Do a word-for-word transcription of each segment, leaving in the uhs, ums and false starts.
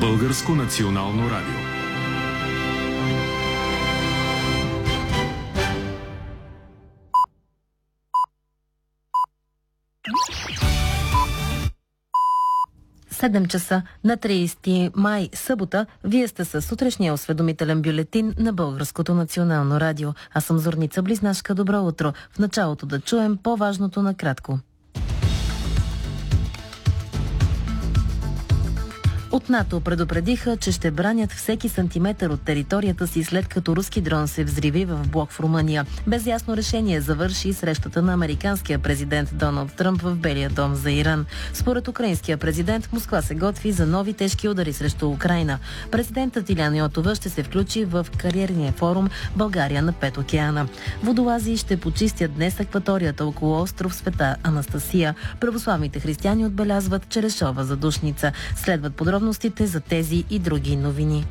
Българско национално радио. седем часа на тридесети май, събота. Вие сте със сутрешния осведомителен бюлетин на Българското национално радио. Аз съм Зорница Близнашка. Добро утро. В началото да чуем по-важното накратко. От НАТО предупредиха, че ще бранят всеки сантиметър от територията си, след като руски дрон се взриви в блок в Румъния. Без ясно решение завърши срещата на американския президент Доналд Тръмп в Белия дом за Иран. Според украинския президент, Москва се готви за нови тежки удари срещу Украйна. Президентът Иляна Йотова ще се включи в кариерния форум България на пет океана. Водолази ще почистят днес акваторията около остров Света Анастасия. Православните християни отбелязват Черешова задушница. Следват подробности за тези и други новини.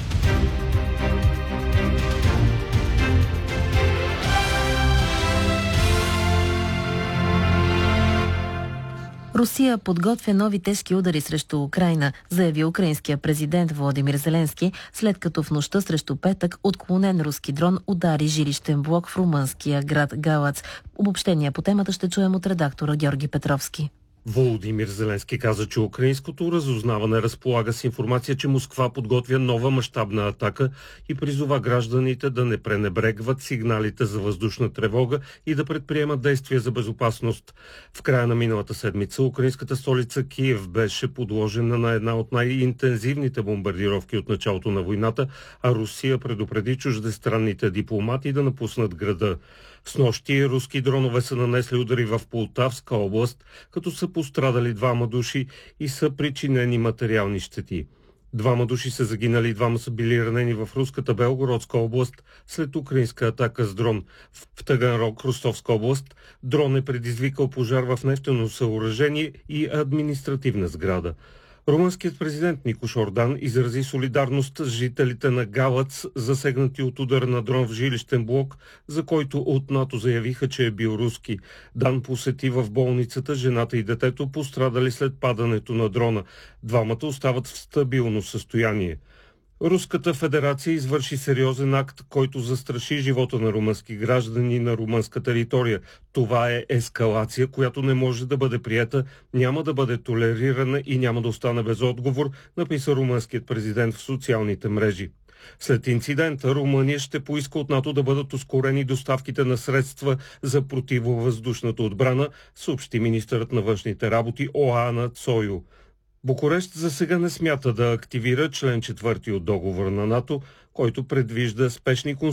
Русия подготвя нови тежки удари срещу Украйна, заяви украинския президент Володимир Зеленски, след като в нощта срещу петък отклонен руски дрон удари жилищен блок в румънския град Галац. Обобщение по темата ще чуем от редактора Георги Петровски. Володимир Зеленски каза, че украинското разузнаване разполага с информация, че Москва подготвя нова мащабна атака и призова гражданите да не пренебрегват сигналите за въздушна тревога и да предприемат действия за безопасност. В края на миналата седмица украинската столица Киев беше подложена на една от най-интензивните бомбардировки от началото на войната, а Русия предупреди чуждестранните дипломати да напуснат града. Снощи руски дронове са нанесли удари в Полтавска област, като са пострадали двама души и са причинени материални щети. Двама души са загинали, двама са били ранени в руската Белгородска област след украинска атака с дрон. В Таганрог, Ростовска област, дрон е предизвикал пожар в нефтено съоръжение и административна сграда. Румънският президент Никош Ордан изрази солидарност с жителите на Галац, засегнати от удар на дрон в жилищен блок, за който от НАТО заявиха, че е бил руски. Дан посети в болницата жената и детето, пострадали след падането на дрона. Двамата остават в стабилно състояние. Руската федерация извърши сериозен акт, който застраши живота на румънски граждани на румънска територия. Това е ескалация, която не може да бъде приета, няма да бъде толерирана и няма да остане без отговор, написа румънският президент в социалните мрежи. След инцидента Румъния ще поиска от НАТО да бъдат ускорени доставките на средства за противовъздушната отбрана, съобщи министърът на външните работи Оана Цойо. Букурещ за сега не смята да активира член четвърти от договора на НАТО, който предвижда спешни консултации